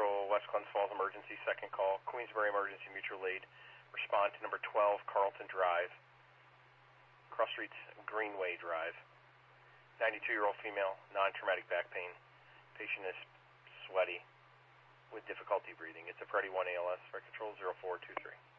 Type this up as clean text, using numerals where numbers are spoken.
Central, West Glens Falls Emergency, second call. Queensbury Emergency Mutual Aid. Respond to number 12 Carlton Drive. Cross Streets Greenway Drive. 92-year-old female, non-traumatic back pain. Patient is sweaty with difficulty breathing. It's a Freddie 1 ALS. Flight Control 0423.